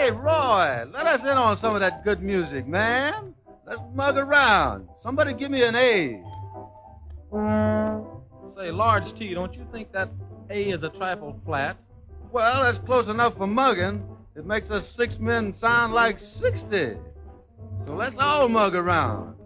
Hey, Roy, let us in on some of that good music, man. Let's mug around. Somebody give me an A. Say, Large T, don't you think that A is a trifle flat? Well, that's close enough for mugging. It makes us 6 men sound like 60. So let's all mug around.